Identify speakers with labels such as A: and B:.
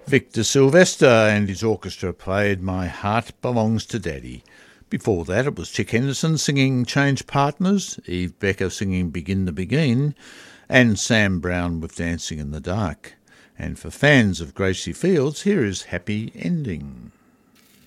A: Victor Sylvester and his orchestra played My Heart Belongs to Daddy. Before that it was Chick Henderson singing Change Partners, Eve Becker singing Begin to Begin, and Sam Brown with Dancing in the Dark. And for fans of Gracie Fields, here is Happy Ending.